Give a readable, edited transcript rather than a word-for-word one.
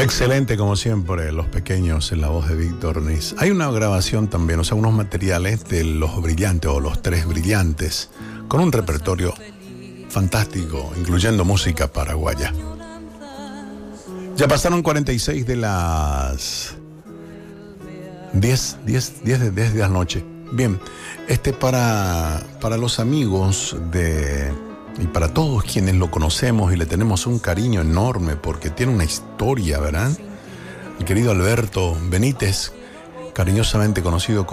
Excelente, como siempre, Los Pequeños en la voz de Víctor Niz. Hay una grabación también, o sea, unos materiales de Los Brillantes o Los Tres Brillantes, con un repertorio fantástico, incluyendo música paraguaya. Ya pasaron 46 de las 10 de la noche. Bien, para los amigos y para todos quienes lo conocemos y le tenemos un cariño enorme porque tiene una historia, ¿verdad? El querido Alberto Benítez, cariñosamente conocido como